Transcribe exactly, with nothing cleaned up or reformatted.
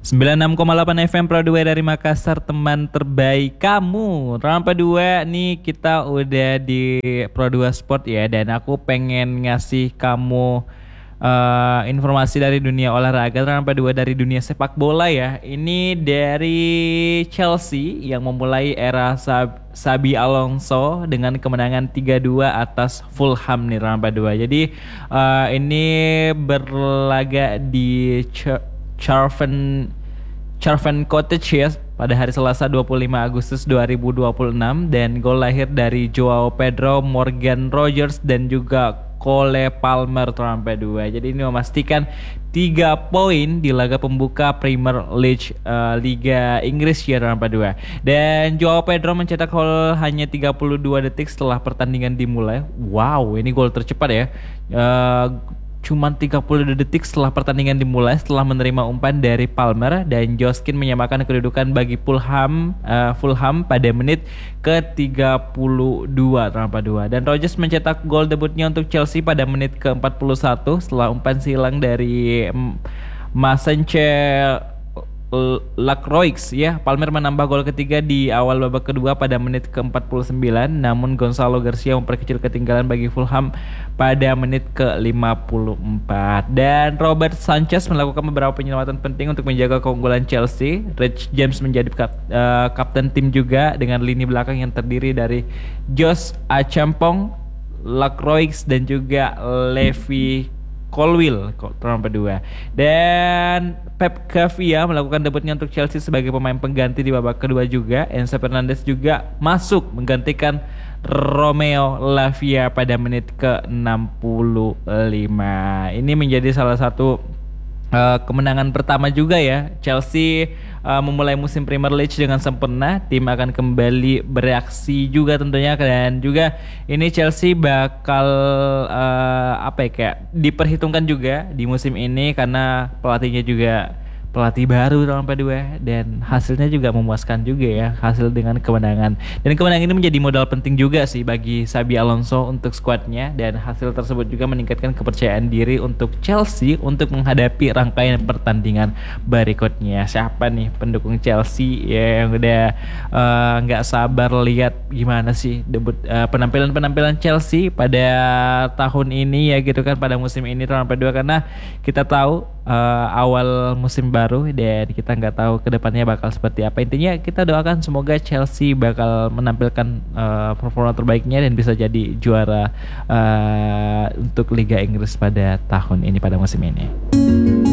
sembilan puluh enam koma delapan F M Pro dua dari Makassar, teman terbaik kamu. Rampa dua nih, kita udah di Pro dua Sport ya. Dan aku pengen ngasih kamu uh, informasi dari dunia olahraga. Rampa dua dari dunia sepak bola ya. Ini dari Chelsea yang memulai era Sab- Xabi Alonso dengan kemenangan tiga dua atas Fulham nih Rampa dua. Jadi uh, ini berlaga di Ch- Charven Charven Cottage ya pada hari Selasa dua puluh lima Agustus dua ribu dua puluh enam, dan gol lahir dari Joao Pedro, Morgan Rogers dan juga Cole Palmer sampai dua. Jadi ini memastikan tiga poin di laga pembuka Premier League uh, Liga Inggris ya sampai dua. Dan Joao Pedro mencetak gol hanya tiga puluh dua detik setelah pertandingan dimulai. Wow, ini gol tercepat ya. Uh, Cuman tiga puluh detik setelah pertandingan dimulai setelah menerima umpan dari Palmer, dan Joskin menyamakan kedudukan bagi Fulham uh, Fulham pada menit ke tiga puluh dua tanpa dua. Dan Rogers mencetak gol debutnya untuk Chelsea pada menit ke empat puluh satu setelah umpan silang dari um, Masence Lacroix ya. Palmer menambah gol ketiga di awal babak kedua pada menit ke empat puluh sembilan, namun Gonzalo Garcia memperkecil ketinggalan bagi Fulham pada menit ke lima puluh empat. Dan Robert Sanchez melakukan beberapa penyelamatan penting untuk menjaga keunggulan Chelsea. Rich James menjadi kap, uh, kapten tim juga dengan lini belakang yang terdiri dari Josh Achampong, Lacroix dan juga Levi Colwill nomor dua. Dan Pep Guardiola melakukan debutnya untuk Chelsea sebagai pemain pengganti di babak kedua juga. Enzo Fernandez juga masuk menggantikan Romeo Lavia pada menit ke enam puluh lima. Ini menjadi salah satu Uh, kemenangan pertama juga ya Chelsea uh, memulai musim Premier League dengan sempurna. Tim akan kembali bereaksi juga tentunya, dan juga ini Chelsea bakal uh, apa ya kayak diperhitungkan juga di musim ini karena pelatihnya juga pelatih baru sampai dua, dan hasilnya juga memuaskan juga ya, hasil dengan kemenangan. Dan kemenangan ini menjadi modal penting juga sih bagi Xabi Alonso untuk skuadnya, dan hasil tersebut juga meningkatkan kepercayaan diri untuk Chelsea untuk menghadapi rangkaian pertandingan berikutnya. Siapa nih pendukung Chelsea ya yang udah nggak uh, sabar lihat gimana sih debut uh, penampilan-penampilan Chelsea pada tahun ini ya gitu kan, pada musim ini sampai dua, karena kita tahu uh, awal musim baru dan kita nggak tahu kedepannya bakal seperti apa. Intinya kita doakan semoga Chelsea bakal menampilkan uh, performa terbaiknya dan bisa jadi juara uh, untuk Liga Inggris pada tahun ini, pada musim ini.